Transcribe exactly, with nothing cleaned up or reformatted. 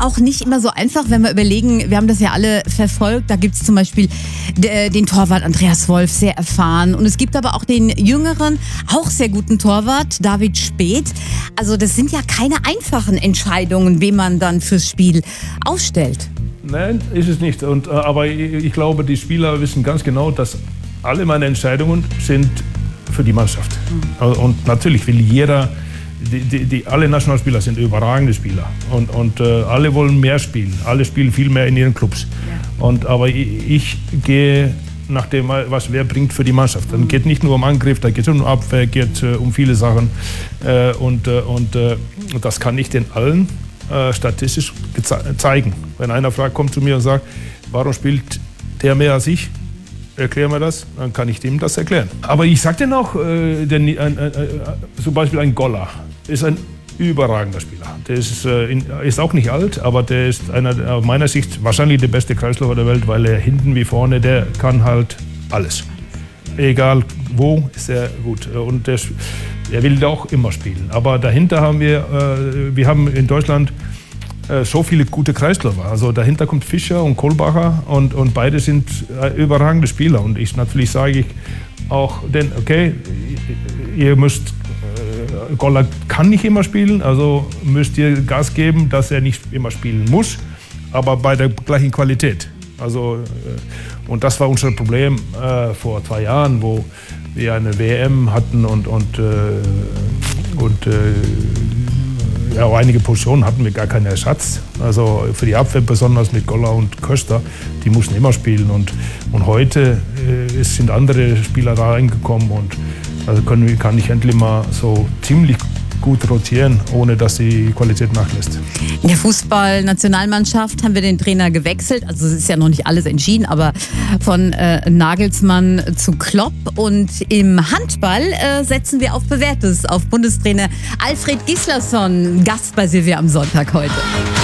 auch nicht immer so einfach, wenn wir überlegen, wir haben das ja alle verfolgt, da gibt es zum Beispiel den Torwart Andreas Wolf, sehr erfahren, und es gibt aber auch den jüngeren, auch sehr guten Torwart David Späth. Also das sind ja keine einfachen Entscheidungen, wen man dann fürs Spiel aufstellt. Nein, ist es nicht. Und, aber ich, ich glaube, die Spieler wissen ganz genau, dass alle meine Entscheidungen sind für die Mannschaft. Mhm. Und natürlich will jeder, die, die, die, alle Nationalspieler sind überragende Spieler. Und, und äh, alle wollen mehr spielen. Alle spielen viel mehr in ihren Clubs. Ja. Und, aber ich, ich gehe nach dem, was wer bringt für die Mannschaft. Dann geht nicht nur um Angriff, da geht es um Abwehr, geht äh, um viele Sachen. Äh, und äh, und äh, das kann ich den allen äh, statistisch zeigen. Wenn einer fragt, kommt zu mir und sagt, warum spielt der mehr als ich? Erklär mir das, dann kann ich dem das erklären. Aber ich sag dir noch, äh, der, äh, äh, zum Beispiel ein Goller ist ein überragender Spieler. Der ist, äh, in, ist auch nicht alt, aber der ist einer, aus meiner Sicht wahrscheinlich der beste Kreisläufer der Welt, weil er hinten wie vorne, der kann halt alles. Egal wo, ist er gut. Und der, er will auch immer spielen. Aber dahinter haben wir, äh, wir haben in Deutschland äh, so viele gute Kreisläufer. Also dahinter kommt Fischer und Kohlbacher und, und beide sind äh, überragende Spieler. Und ich natürlich sage ich auch, denn okay, ihr müsst, äh, Goller kann nicht immer spielen, also müsst ihr Gas geben, dass er nicht immer spielen muss, aber bei der gleichen Qualität. Also, äh, und das war unser Problem äh, vor zwei Jahren, wo wir eine W M hatten und, und, äh, und äh, ja, auf einige Positionen hatten wir gar keinen Ersatz. Also für die Abwehr, besonders mit Goller und Köster, die mussten immer spielen. Und, und heute äh, sind andere Spieler da reingekommen und also können, kann ich endlich mal so ziemlich gut rotieren, ohne dass die Qualität nachlässt. In der Fußballnationalmannschaft haben wir den Trainer gewechselt. Also es ist ja noch nicht alles entschieden, aber von äh, Nagelsmann zu Klopp. Und im Handball äh, setzen wir auf Bewährtes, auf Bundestrainer Alfred Gislason, Gast bei Silvia am Sonntag heute.